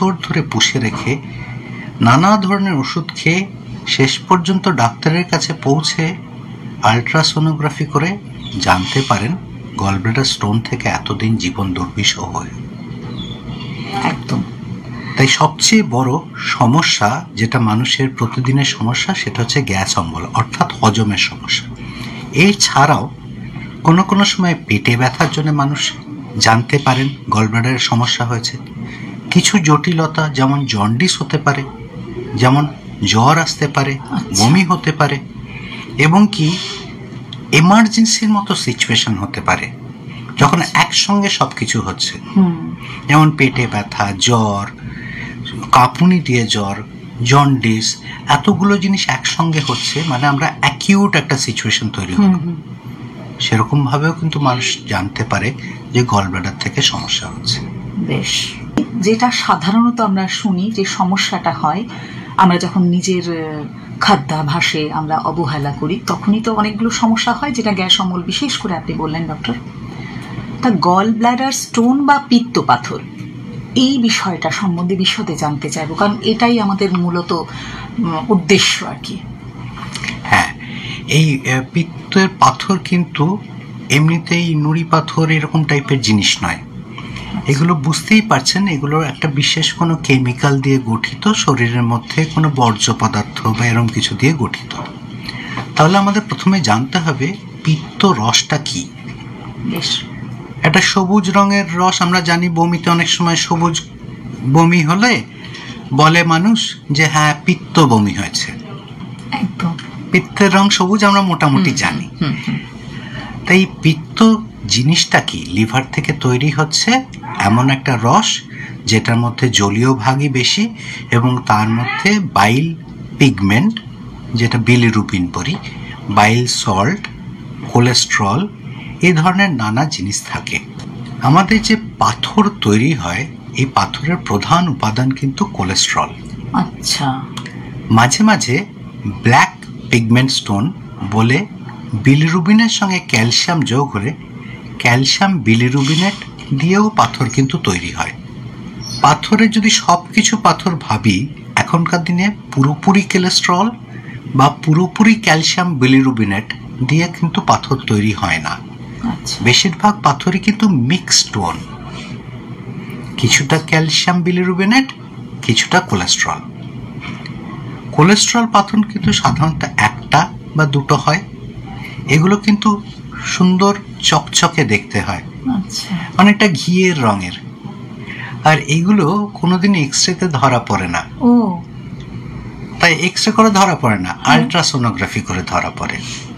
বছর ধরে পুষে রেখে নানা ধরনের ওষুধ খেয়ে শেষ পর্যন্ত ডাক্তারের কাছে পৌঁছে আল্ট্রাসোনোগ্রাফি করে জানতে পারেন গলব্লাডার স্টোন থেকে এতদিন জীবন দুর্বিষহ হয়ে। একদম তাই সবচেয়ে বড় সমস্যা যেটা মানুষের প্রতিদিনের সমস্যা সেটা হচ্ছে গ্যাস অম্বল, অর্থাৎ হজমের সমস্যা। এছাড়াও কোনো কোনো সময় পেটে ব্যথার জন্য মানুষ জানতে পারেন গলব্লাডারের সমস্যা হয়েছে। কিছু জটিলতা যেমন জন্ডিস হতে পারে, যেমন জ্বর আসতে পারে, বমি হতে পারে, এবং কি এমার্জেন্সির মতো সিচুয়েশন হতে পারে যখন একসঙ্গে সবকিছু হচ্ছে, যেমন পেটে ব্যথা, জ্বর, কাঁপুনি দিয়ে জ্বর, জন্ডিস, এতগুলো জিনিস একসঙ্গে হচ্ছে, মানে আমরা অ্যাকিউট একটা সিচুয়েশন তৈরি হলো। সেরকম ভাবেও কিন্তু মানুষ জানতে পারে যে গলব্লাডার থেকে সমস্যা হচ্ছে। বেশ, যেটা সাধারণত আমরা শুনি যে সমস্যাটা হয় আমরা যখন নিজের খাদ্যাভ্যাসে আমরা অবহেলা করি, তখনই তো অনেকগুলো সমস্যা হয়, যেটা গ্যাস অম্বল বিশেষ করে আপনি বললেন ডক্টর। তা গল ব্লাডার স্টোন বা পিত্ত পাথর, এই বিষয়টা সম্বন্ধে বিশদে জানতে চাইবো, কারণ এটাই আমাদের মূলত উদ্দেশ্য আর কি। হ্যাঁ, এই পিত্তের পাথর কিন্তু এমনিতেই নুড়ি পাথর এরকম টাইপের জিনিস নয়। এগুলো বুঝতেই পারছেন, এগুলো একটা বিশেষ কোনো কেমিক্যাল দিয়ে গঠিত, শরীরের মধ্যে কোনো বর্জ্য পদার্থ বা এরকম কিছু দিয়ে গঠিত। তাহলে আমাদের প্রথমে জানতে হবে পিত্ত রসটা কি। একটা সবুজ রঙের রস, আমরা জানি বমিতে অনেক সময় সবুজ বমি হলে বলে মানুষ যে হ্যাঁ পিত্ত বমি হয়েছে। একদম, পিত্তের রং সবুজ আমরা মোটামুটি জানি। তাই পিত্ত জিনিসটা কি? লিভার থেকে তৈরি হচ্ছে এমন একটা রস যেটার মধ্যে জলীয় ভাগই বেশি এবং তার মধ্যে বাইল পিগমেন্ট, যেটা বিলিরুবিন বলি, বাইল সল্ট, কোলেস্ট্রল, এই ধরনের নানা জিনিস থাকে। আমাদের যে পাথর তৈরি হয়, এই পাথরের প্রধান উপাদান কিন্তু কোলেস্ট্রল। আচ্ছা। মাঝে মাঝে ব্ল্যাক পিগমেন্ট স্টোন বলে বিলিরুবিনের সঙ্গে ক্যালসিয়াম যোগ হলে ক্যালসিয়াম বিলিরুবিনেট দিয়েও পাথর কিন্তু তৈরি হয়। পাথরে যদি সব কিছু পাথর ভাবি, এখনকার দিনে পুরোপুরি কোলেস্ট্রল বা পুরোপুরি ক্যালসিয়াম বিলিরুবিনেট দিয়ে কিন্তু পাথর তৈরি হয় না। বেশিরভাগ পাথরই কিন্তু মিক্স স্টোন, কিছুটা ক্যালসিয়াম বিলিরুবিনেট, কিছুটা কোলেস্ট্রল। কোলেস্ট্রল পাথর কিন্তু সাধারণত একটা বা দুটো হয়। এগুলো কিন্তু সুন্দর চকচকে দেখতে হয়, অনেকটা ঘিয়ের রঙের, আর এগুলো কোনোদিন এক্সরেতে ধরা পড়ে না। তাই এক্সরে করে ধরা পড়ে না, আল্ট্রাসোনোগ্রাফি করে ধরা পড়ে,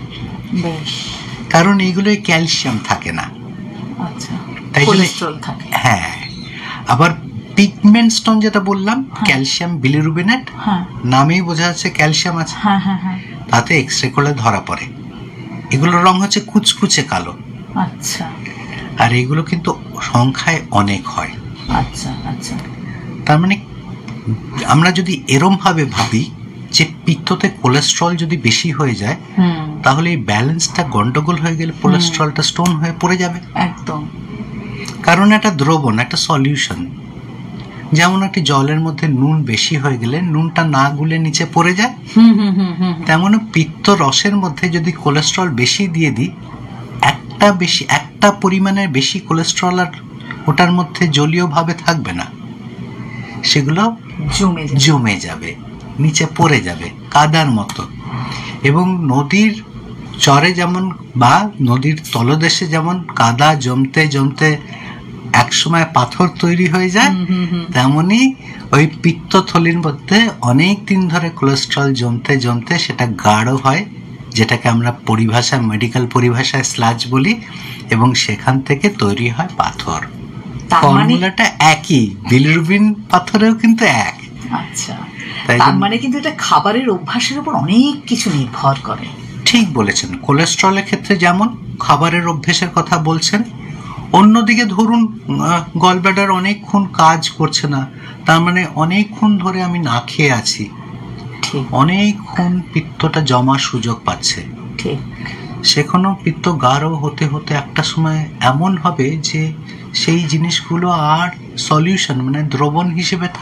কারণ এইগুলোয় ক্যালসিয়াম থাকে না। তাই হ্যাঁ, আবার পিগমেন্ট স্টোন যেটা বললাম, ক্যালসিয়াম বিলিরুবিনেট, নামেই বোঝা যাচ্ছে ক্যালসিয়াম আছে, তাতে এক্সরে করলে ধরা পড়ে। এগুলোর রং হচ্ছে কুচকুচে কালো। আচ্ছা। আর এগুলো কিন্তু সংখ্যায় অনেক হয়। আচ্ছা আচ্ছা। তার মানে আমরা যদি এরম ভাবে ভাবি যে পিত্ততে কোলেস্ট্রল যদি বেশি হয়ে যায়, তাহলে এই ব্যালেন্সটা গন্ডগোল হয়ে গেলে কোলেস্ট্রলটা স্টোন হয়ে পড়ে যাবে। একদম। কারণ একটা দ্রবণ, একটা সলিউশন, যেমন একটি জলের মধ্যে নুন বেশি হয়ে গেলে নুনটা না গুলে নিচে পড়ে যায়, তেমন পিত্ত রসের মধ্যে যদি কোলেস্ট্রল বেশি দিয়ে দিই, একটা পরিমাণের বেশি কোলেস্ট্রল আর ওটার মধ্যে জলীয় ভাবে থাকবে না, সেগুলো জমে যাবে, নিচে পড়ে যাবে কাদার মতো। এবং নদীর চরে যেমন বা নদীর তলদেশে যেমন কাদা জমতে জমতে একসময় পাথর তৈরি হয়ে যায়, তেমনি ওই পিত্তথলির মধ্যে অনেক দিন ধরে কোলেস্ট্রল জমতে জমতে সেটা গাঢ় হয়, যেটাকে আমরা পরিভাষায়, মেডিকেল পরিভাষায় স্লাজ বলি, এবং সেখান থেকে তৈরি হয় পাথর। ফর্মুলাটা একই, বিলিরুবিন পাথরেও কিন্তু এক। আচ্ছা, তার মানে কিন্তু এটা খাবারের অভ্যাসের উপর অনেক কিছু নির্ভর করে। ঠিক বলেছেন। কোলেস্ট্রলের ক্ষেত্রে যেমন খাবারের অভ্যাসের কথা বলছেন, অন্যদিকে ধরুন গলব্লাডার অনেকক্ষণ কাজ করছে না, তার মানে অনেকক্ষণ ধরে আমি না খেয়ে আছি, অনেকক্ষণ পিত্তটা জমার সুযোগ পাচ্ছে, সেখানেও পিত্ত গাঢ় হতে হতে একটা সময় এমন হবে যে সেই জিনিসগুলো আর সলিউশন মানে দ্রবণ হিসেবে